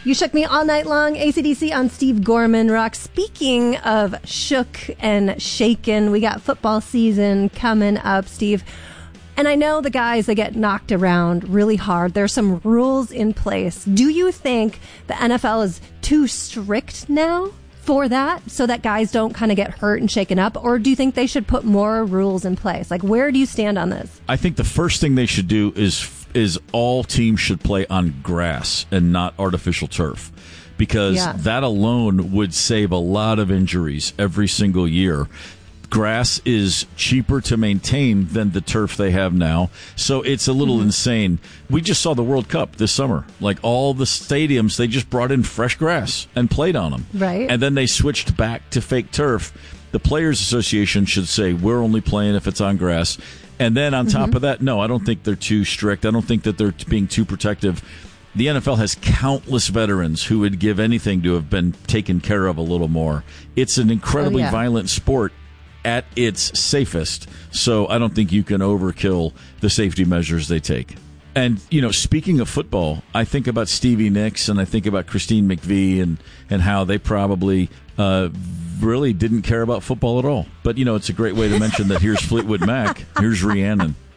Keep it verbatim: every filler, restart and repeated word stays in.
You Shook Me All Night Long, A C D C on Steve Gorman Rock. Speaking of shook and shaken, we got football season coming up, Steve. And I know the guys, they get knocked around really hard. There's some rules in place. Do you think the N F L is too strict now for that, so that guys don't kind of get hurt and shaken up? Or do you think they should put more rules in place? Like, where do you stand on this? I think the first thing they should do is is all teams should play on grass and not artificial turf, because yeah. that alone would save a lot of injuries every single year. Grass is cheaper to maintain than the turf they have now, so it's a little mm-hmm. insane. We just saw the World Cup this summer. Like, all the stadiums, they just brought in fresh grass and played on them. Right. And then they switched back to fake turf. The Players Association should say, we're only playing if it's on grass. And then on top mm-hmm. of that, no, I don't think they're too strict. I don't think that they're being too protective. The N F L has countless veterans who would give anything to have been taken care of a little more. It's an incredibly oh, yeah. violent sport at its safest, so I don't think you can overkill the safety measures they take. And, you know, speaking of football, I think about Stevie Nicks and I think about Christine McVie and, and how they probably uh, really didn't care about football at all. But, you know, it's a great way to mention that here's Fleetwood Mac, here's Rhiannon.